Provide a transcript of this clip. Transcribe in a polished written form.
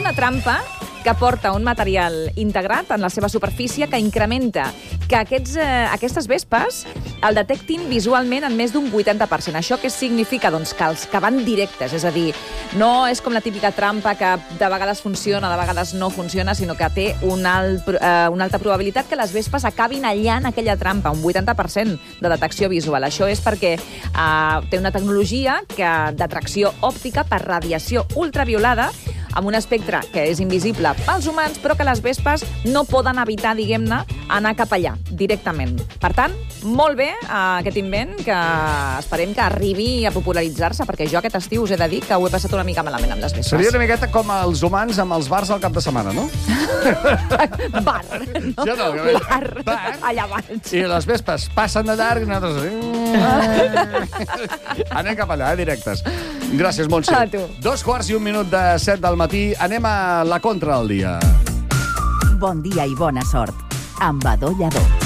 una trampa que porta un material integrat en la seva superfície que incrementa que aquestes vespes el detectin visualment en més d'un 80%. Això què significa? Doncs que els que van directes, és a dir, no és com la típica trampa que de vegades funciona, de vegades no funciona, sinó que té una alta probabilitat que les vespes acabin allà en aquella trampa, un 80% de detecció visual. Això és perquè té una tecnologia de tracció òptica per radiació ultraviolada amb un espectre que és invisible pels humans, però que les vespes no poden evitar, diguem-ne, anar cap allà, directament. Per tant, molt bé aquest invent, que esperem que arribi a popularitzar-se, perquè jo aquest estiu us he de dir que ho he passat una mica malament amb les vespes. Seria una miqueta com els humans amb els bars al cap de setmana, no? Bar, no? Jo no, bar. Allà vaig. I les vespes passen de llarg i nosaltres... Anem cap allà, directes. Gràcies, Montse. A tu. 2:15 de 7 del matí. Anem a la contra del dia. Bon dia i bona sort amb Adó Lladó.